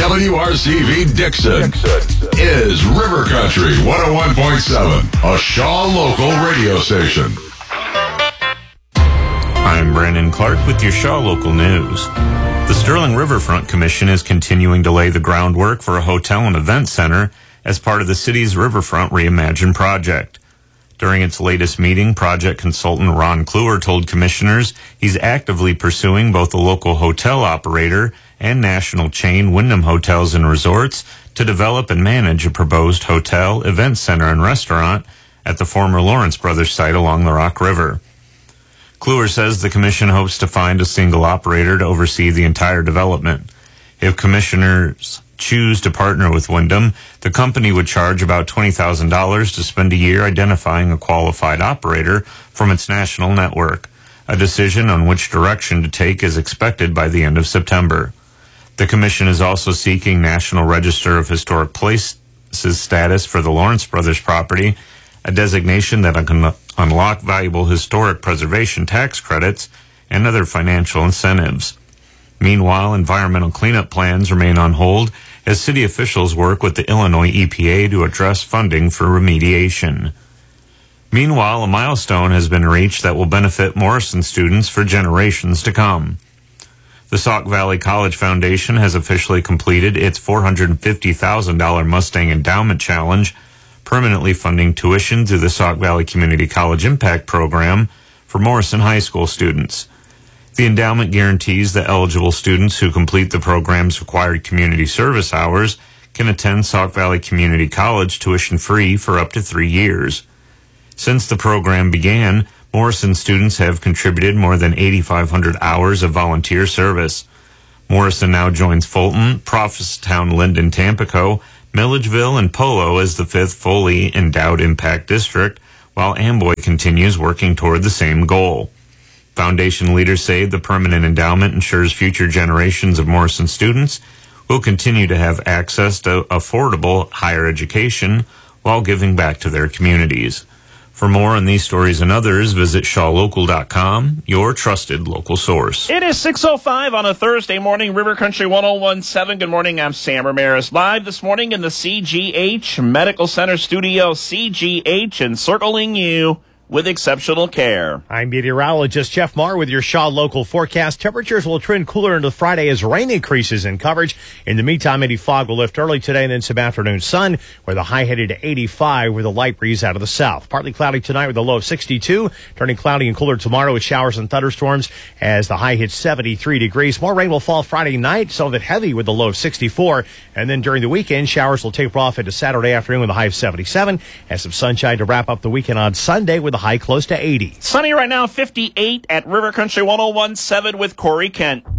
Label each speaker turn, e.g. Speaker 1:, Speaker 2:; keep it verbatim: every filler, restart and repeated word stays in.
Speaker 1: W R C V Dixon is River Country one oh one point seven, a Shaw local radio station.
Speaker 2: I'm Brandon Clark with your Shaw Local News. The Sterling Riverfront Commission is continuing to lay the groundwork for a hotel and event center as part of the city's Riverfront Reimagine project. During its latest meeting, project consultant Ron Kluwer told commissioners he's actively pursuing both the local hotel operator and national chain Wyndham Hotels and Resorts to develop and manage a proposed hotel, event center, and restaurant at the former Lawrence Brothers site along the Rock River. Kluwer says the commission hopes to find a single operator to oversee the entire development. If commissioners choose to partner with Wyndham, the company would charge about twenty thousand dollars to spend a year identifying a qualified operator from its national network. A decision on which direction to take is expected by the end of September. The commission is also seeking National Register of Historic Places status for the Lawrence Brothers property, a designation that can unlock valuable historic preservation tax credits and other financial incentives. Meanwhile, environmental cleanup plans remain on hold as city officials work with the Illinois E P A to address funding for remediation. Meanwhile, a milestone has been reached that will benefit Morrison students for generations to come. The Sauk Valley College Foundation has officially completed its four hundred fifty thousand dollars Mustang Endowment Challenge, permanently funding tuition through the Sauk Valley Community College Impact Program for Morrison High School students. The endowment guarantees that eligible students who complete the program's required community service hours can attend Sauk Valley Community College tuition-free for up to three years. Since the program began, Morrison students have contributed more than eighty-five hundred hours of volunteer service. Morrison now joins Fulton, Prophetstown, Linden, Tampico, Milledgeville, and Polo as the fifth fully endowed impact district, while Amboy continues working toward the same goal. Foundation leaders say the permanent endowment ensures future generations of Morrison students will continue to have access to affordable higher education while giving back to their communities. For more on these stories and others, visit shaw local dot com, your trusted local source.
Speaker 3: It is six oh five on a Thursday morning, River Country one oh one point seven. Good morning, I'm Sam Ramirez. Live this morning in the C G H Medical Center studio, C G H encircling you with exceptional care.
Speaker 4: I'm meteorologist Jeff Marr with your Shaw Local forecast. Temperatures will trend cooler into Friday as rain increases in coverage. In the meantime, any fog will lift early today and then some afternoon sun, where the high headed to eighty-five with a light breeze out of the south. Partly cloudy tonight with a low of sixty-two, turning cloudy and cooler tomorrow with showers and thunderstorms as the high hits seventy-three degrees. More rain will fall Friday night, some of it heavy with a low of sixty-four. And then during the weekend, showers will taper off into Saturday afternoon with a high of seventy-seven, and some sunshine to wrap up the weekend on Sunday with a high close to eighty.
Speaker 3: Sunny right now, fifty-eight at River Country one oh one point seven with Corey Kent.